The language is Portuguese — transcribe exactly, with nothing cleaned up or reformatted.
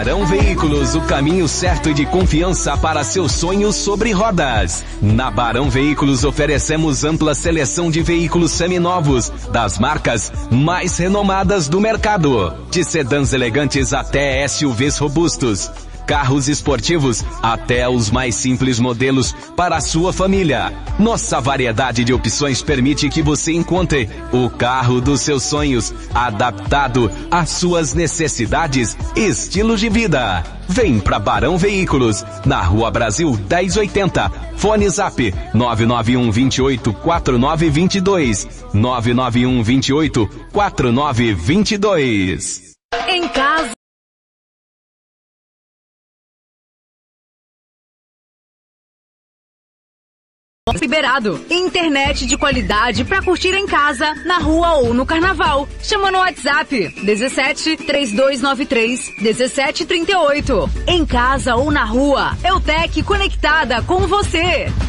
Barão Veículos, o caminho certo e de confiança para seus sonhos sobre rodas. Na Barão Veículos oferecemos ampla seleção de veículos seminovos, das marcas mais renomadas do mercado. De sedãs elegantes até S U Vs robustos. Carros esportivos até os mais simples modelos para a sua família. Nossa variedade de opções permite que você encontre o carro dos seus sonhos, adaptado às suas necessidades e estilos de vida. Vem pra Barão Veículos, na Rua Brasil dez oitenta. Fone Zap nove nove um dois oito quatro nove dois dois. nove nove um dois oito quatro nove dois dois. Em casa. Liberado. Internet de qualidade pra curtir em casa, na rua ou no carnaval. Chama no WhatsApp dezessete, três dois nove três, dezessete trinta e oito. Em casa ou na rua, Eutec conectada com você.